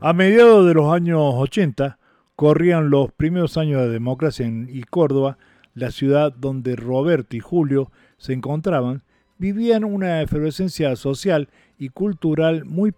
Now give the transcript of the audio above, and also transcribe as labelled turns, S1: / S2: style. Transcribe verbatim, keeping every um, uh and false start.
S1: A mediados de los años ochenta, corrían los primeros años de democracia en y Córdoba, la ciudad donde Roberto y Julio se encontraban, vivían una efervescencia social y cultural muy